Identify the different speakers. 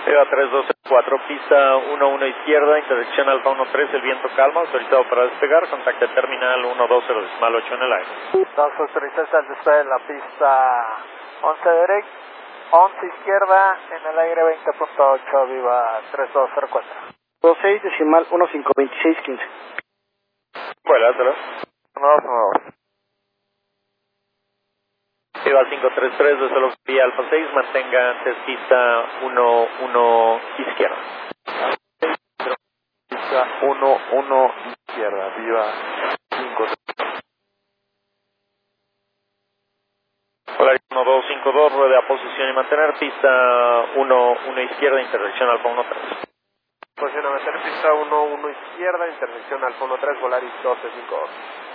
Speaker 1: Viva 3204, pista 11 izquierda, intersección Alfa 13, el viento calma, autorizado para despegar, contacte terminal 120.8 en el aire.
Speaker 2: 2 autorizados al despegue en la pista 11 derecha, 11 izquierda, en el aire 20.8, viva 3204.
Speaker 3: 26 decimal 152615.
Speaker 1: ¿Cuál es?
Speaker 2: Nuevos.
Speaker 1: Viva 533, desde la vía Alfa 6, mantenga antes pista 11 izquierda.
Speaker 2: Pista 11 izquierda, viva 5.
Speaker 1: Hola, 1252, rueda a posición y mantener pista 11 izquierda, intersección Alfa 13.
Speaker 2: Posición a mantener pista 11 izquierda, intersección Alfa 13, Volaris 1252.